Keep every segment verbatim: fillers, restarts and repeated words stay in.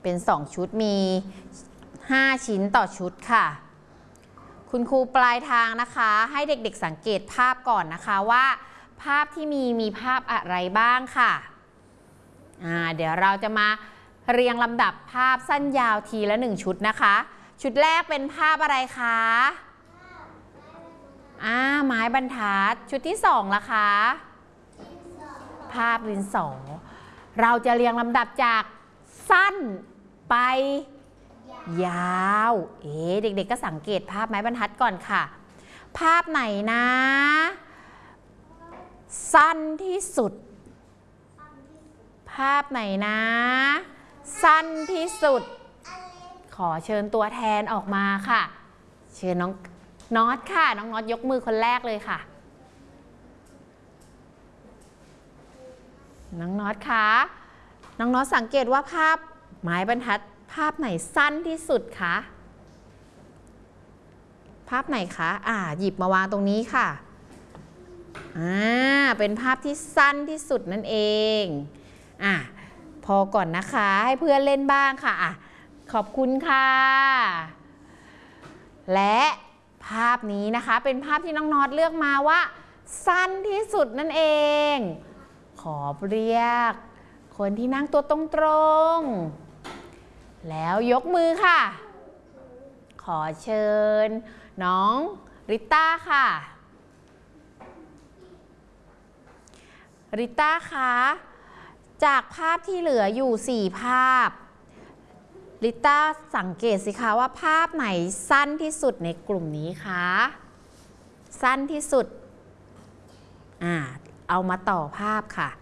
เป็นสองชุดมีห้าชิ้นต่อชุดค่ะคุณครูปลายทางนะคะให้เด็กๆสังเกตภาพก่อนนะคะว่าภาพที่มีมีภาพอะไรบ้างค่ะอ่าเดี๋ยวเราจะมาเรียงลำดับภาพสั้นยาวทีละหนึ่งชุดนะคะชุดแรกเป็นภาพอะไรคะอ่าไม้บรรทัดชุดที่สองล่ะคะภาพดินสอเราจะเรียงลำดับจากสั้นไปยาวเอ๊ะเด็กๆก็สังเกตภาพไม้บรรทัดก่อนค่ะภาพไหนนะสั้นที่สุดภาพไหนนะสั้นที่สุดขอเชิญตัวแทนออกมาค่ะเชิญน้องน็อตค่ะน้องน็อตยกมือคนแรกเลยค่ะน้องน็อตคะน้องน็อตสังเกตว่าภาพไม้บรรทัดภาพไหนสั้นที่สุดคะภาพไหนคะอ่าหยิบมาวางตรงนี้ค่ะอ่าเป็นภาพที่สั้นที่สุดนั่นเองอ่ะพอก่อนนะคะให้เพื่อนเล่นบ้างค่ะอ่ะขอบคุณค่ะและภาพนี้นะคะเป็นภาพที่น้องน็อตเลือกมาว่าสั้นที่สุดนั่นเองขอเรียกคนที่นั่งตัวตรงๆแล้วยกมือค่ะขอเชิญน้องริต้าค่ะริต้าคะจากภาพที่เหลืออยู่สี่ภาพริต้าสังเกตสิคะว่าภาพไหนสั้นที่สุดในกลุ่มนี้คะสั้นที่สุดอ่าเอามาต่อภาพค่ะ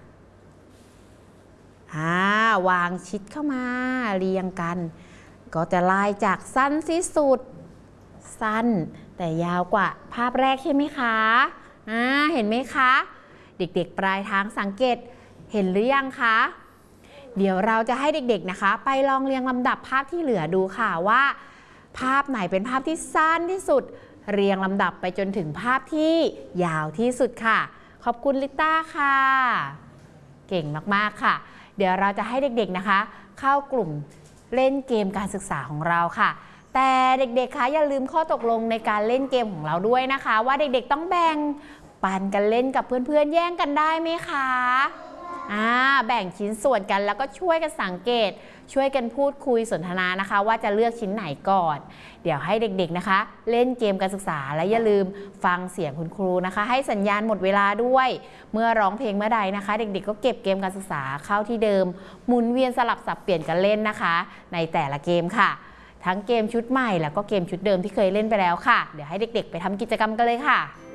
อ่าวางชิดเข้ามาเรียงกันก็จะไล่จากสั้นที่สุดสั้นแต่ยาวกว่าภาพแรกใช่ไหมคะอ่าเห็นไหมคะเด็กๆปลายทางสังเกตเห็นหรือยังคะเดี๋ยวเราจะให้เด็กๆนะคะไปลองเรียงลำดับภาพที่เหลือดูค่ะว่าภาพไหนเป็นภาพที่สั้นที่สุดเรียงลำดับไปจนถึงภาพที่ยาวที่สุดค่ะขอบคุณลิต้าค่ะเก่งมากๆค่ะเดี๋ยวเราจะให้เด็กๆนะคะเข้ากลุ่มเล่นเกมการศึกษาของเราค่ะแต่เด็กๆคะอย่าลืมข้อตกลงในการเล่นเกมของเราด้วยนะคะว่าเด็กๆต้องแบ่งปันกันเล่นกับเพื่อนๆแย่งกันได้ไหมคะอ่าแบ่งชิ้นส่วนกันแล้วก็ช่วยกันสังเกตช่วยกันพูดคุยสนทนานะคะว่าจะเลือกชิ้นไหนก่อนเดี๋ยวให้เด็กๆนะคะเล่นเกมการศึกษาและอย่าลืมฟังเสียงคุณครูนะคะให้สัญญาณหมดเวลาด้วยเมื่อร้องเพลงเมื่อใดนะคะเด็กๆก็เก็บเกมการศึกษาเข้าที่เดิมหมุนเวียนสลับสับเปลี่ยนกันเล่นนะคะในแต่ละเกมค่ะทั้งเกมชุดใหม่แล้วก็เกมชุดเดิมที่เคยเล่นไปแล้วค่ะเดี๋ยวให้เด็กๆไปทำกิจกรรมกันเลยค่ะ